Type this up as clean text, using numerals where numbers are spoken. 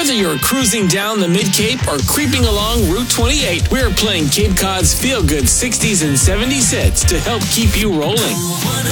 Whether you're cruising down the Mid-Cape or creeping along Route 28, we're playing Cape Cod's feel-good 60s and 70s hits to help keep you rolling.